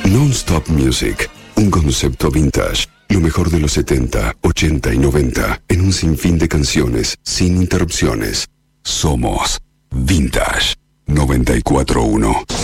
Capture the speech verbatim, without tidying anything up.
Non-Stop Music, un concepto vintage. Lo mejor de los setenta, ochenta y noventa en un sinfín de canciones sin interrupciones. Somos Vintage noventa y cuatro punto uno.